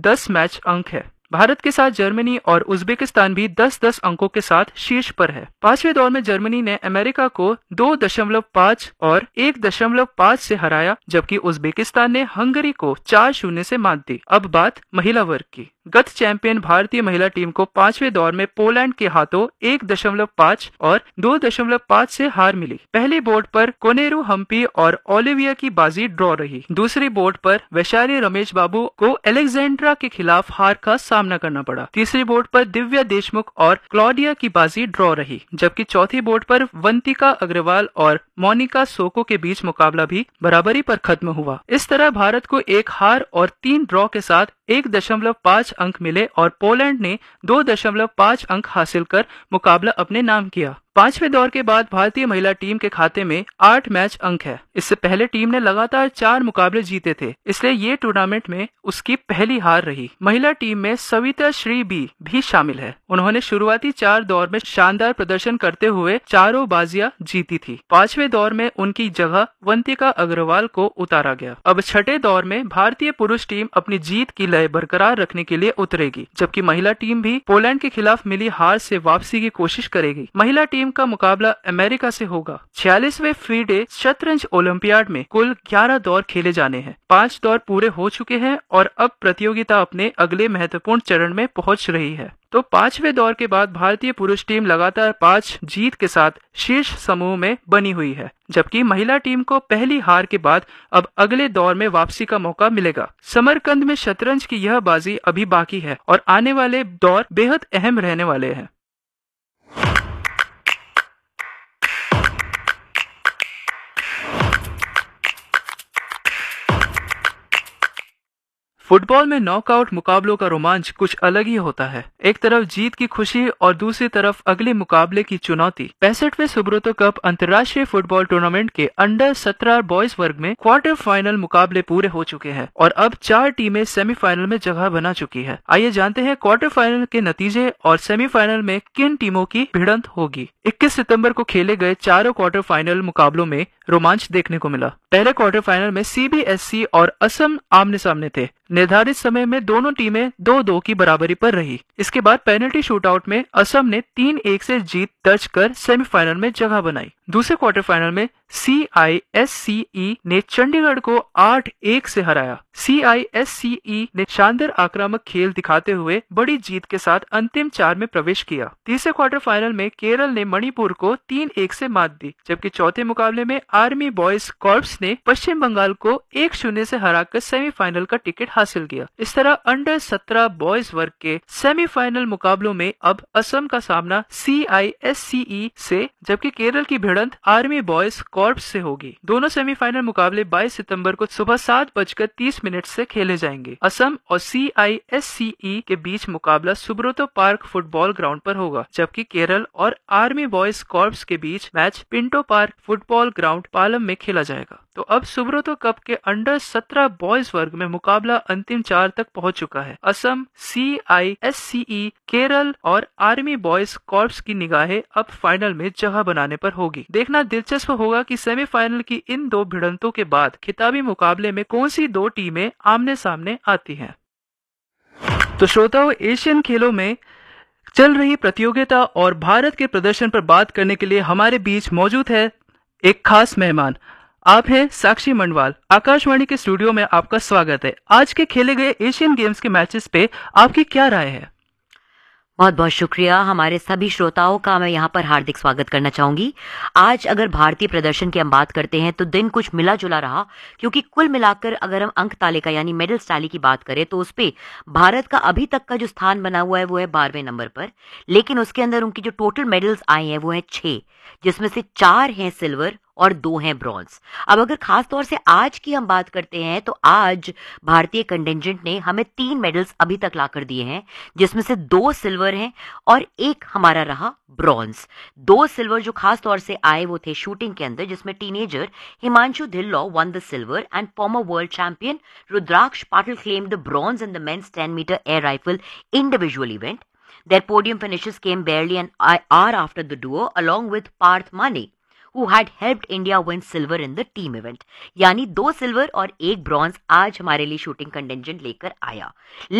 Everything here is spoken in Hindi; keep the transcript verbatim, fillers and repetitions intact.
दस मैच अंक है। भारत के साथ जर्मनी और उज्बेकिस्तान भी दस दस अंकों के साथ शीर्ष पर है। पांचवें दौर में जर्मनी ने अमेरिका को दो दशमलव पाँच और एक दशमलव पाँच से हराया, जबकि उज्बेकिस्तान ने हंगरी को चार शून्य से मात दी। अब बात महिला वर्ग की। गत चैंपियन भारतीय महिला टीम को पांचवें दौर में पोलैंड के हाथों एक दशमलव पाँच और दो दशमलव पाँच से हार मिली। पहले बोर्ड पर कोनेरू हम्पी और ओलिविया की बाजी ड्रॉ रही। दूसरी बोर्ड पर वैशाली रमेश बाबू को अलेक्जेंड्रा के खिलाफ हार का सामना करना पड़ा। तीसरी बोर्ड पर दिव्या देशमुख और क्लॉडिया की बाजी ड्रॉ रही, जबकि चौथी बोर्ड पर वंतिका अग्रवाल और मोनिका सोको के बीच मुकाबला भी बराबरी पर खत्म हुआ। इस तरह भारत को एक हार और तीन ड्रॉ के साथ एक दशमलव पाँच अंक मिले और पोलैंड ने दो दशमलव पाँच अंक हासिल कर मुकाबला अपने नाम किया। पांचवें दौर के बाद भारतीय महिला टीम के खाते में आठ मैच अंक है। इससे पहले टीम ने लगातार चार मुकाबले जीते थे, इसलिए ये टूर्नामेंट में उसकी पहली हार रही। महिला टीम में सविता श्री बी भी शामिल है। उन्होंने शुरुआती चार दौर में शानदार प्रदर्शन करते हुए चारों बाजियां जीती थी। पांचवें दौर में उनकी जगह वंतिका अग्रवाल को उतारा गया। अब छठे दौर में भारतीय पुरुष टीम अपनी जीत की लय बरकरार रखने के लिए उतरेगी, जबकि महिला टीम भी पोलैंड के खिलाफ मिली हार से वापसी की कोशिश करेगी। महिला टीम का मुकाबला अमेरिका से होगा। छियालीसवें फीडे शतरंज ओलंपियाड में कुल ग्यारह दौर खेले जाने हैं। पांच दौर पूरे हो चुके हैं और अब प्रतियोगिता अपने अगले महत्वपूर्ण चरण में पहुंच रही है। तो पांचवें दौर के बाद भारतीय पुरुष टीम लगातार पांच जीत के साथ शीर्ष समूह में बनी हुई है, जबकि महिला टीम को पहली हार के बाद अब अगले दौर में वापसी का मौका मिलेगा। समरकंद में शतरंज की यह बाजी अभी बाकी है और आने वाले दौर बेहद अहम रहने वाले हैं। फुटबॉल में नॉकआउट मुकाबलों का रोमांच कुछ अलग ही होता है। एक तरफ जीत की खुशी और दूसरी तरफ अगले मुकाबले की चुनौती। पैंसठवें सुब्रतो कप अंतर्राष्ट्रीय फुटबॉल टूर्नामेंट के अंडर सत्रह बॉयज वर्ग में क्वार्टर फाइनल मुकाबले पूरे हो चुके हैं और अब चार टीमें सेमीफाइनल में जगह बना चुकी है। आइए जानते हैं क्वार्टर फाइनल के नतीजे और सेमीफाइनल में किन टीमों की भिड़ंत होगी। इक्कीस सितंबर को खेले गए चारों क्वार्टर फाइनल मुकाबलों में रोमांच देखने को मिला। पहले क्वार्टर फाइनल में सीबीएसई और असम आमने सामने थे। निर्धारित समय में दोनों टीमें दो दो की बराबरी पर रही। इसके बाद पेनल्टी शूटआउट में असम ने तीन एक से जीत दर्ज कर सेमीफाइनल में जगह बनाई। दूसरे क्वार्टर फाइनल में सीआईएससीई ने चंडीगढ़ को आठ एक से हराया। सीआईएससीई ने शानदार आक्रामक खेल दिखाते हुए बड़ी जीत के साथ अंतिम चार में प्रवेश किया। तीसरे क्वार्टर फाइनल में केरल ने मणिपुर को तीन एक से मात दी, जबकि चौथे मुकाबले में आर्मी बॉयज कॉर्प्स ने पश्चिम बंगाल को एक शून्य से हराकर सेमीफाइनल का टिकट हासिल किया। इस तरह अंडर सत्रह बॉयज वर्ग के सेमीफाइनल मुकाबलों में अब असम का सामना सीआईएससीई से, जबकि केरल की भिड़ंत आर्मी बॉयज कॉर्प्स से होगी। दोनों सेमीफाइनल मुकाबले बाईस सितंबर को सुबह सात बजकर तीस मिनट से खेले जाएंगे। असम और सीआईएससीई के बीच मुकाबला सुब्रतो पार्क फुटबॉल ग्राउंड पर होगा, जबकि केरल और आर्मी बॉयज कॉर्प्स के बीच match Pinto park football ground Palam में खेला जाएगा। तो अब सुब्रतो कप के अंडर सत्रह बॉयज वर्ग में मुकाबला अंतिम चार तक पहुंच चुका है। असम, सीआईएससीई, केरल और आर्मी बॉयज कॉर्प्स की निगाहें अब फाइनल में जगह बनाने पर होगी। देखना दिलचस्प होगा कि सेमीफाइनल की इन दो भिड़ंतों के बाद खिताबी मुकाबले में कौन सी दो टीमें आमने सामने आती हैं। तो श्रोताओं, एशियन खेलों में चल रही प्रतियोगिता और भारत के प्रदर्शन पर बात करने के लिए हमारे बीच मौजूद है एक खास मेहमान। आप हैं साक्षी मंडवाल। आकाशवाणी के स्टूडियो में आपका स्वागत है। आज के खेले गए एशियन गेम्स के मैचेस पे आपकी क्या राय है? बहुत बहुत शुक्रिया। हमारे सभी श्रोताओं का मैं यहाँ पर हार्दिक स्वागत करना चाहूंगी। आज अगर भारतीय प्रदर्शन की हम बात करते हैं तो दिन कुछ मिला जुला रहा, क्योंकि कुल मिलाकर अगर हम अंक तालिका यानी मेडल टैली की बात करें तो उस पे भारत का अभी तक का जो स्थान बना हुआ है वो है बारहवें नंबर पर, लेकिन उसके अंदर उनकी जो टोटल मेडल्स आए हैं वो है छह, जिसमें से चार हैं सिल्वर और दो हैं ब्रॉन्ज। अब अगर खास तौर से आज की हम बात करते हैं तो आज भारतीय कंटिजेंट ने हमें तीन मेडल्स अभी तक लाकर दिए हैं, जिसमें से दो सिल्वर हैं और एक हमारा रहा ब्रॉन्ज। दो सिल्वर जो खास तौर से आए वो थे शूटिंग के अंदर, जिसमें teenager Himanshu धिल्लौ one the silver and farmer world champion rudraksha Patil claimed the bronze in the men's ten meter air rifle individual event. Their podium finishes came barely an hour after the duo, along with Parth Mane, who had helped India win silver in the team event. यानी दो सिल्वर और एक ब्रॉन्ज आज हमारे लिए शूटिंग कंटिजेंट लेकर आया।